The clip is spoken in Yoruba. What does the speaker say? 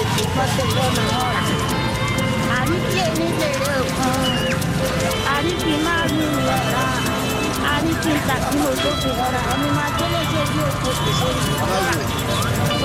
Pati ko na hora. Ani tiene leo. Ani timari lera. Ani tinta kumo ko hora. Ani matele se dio ko se.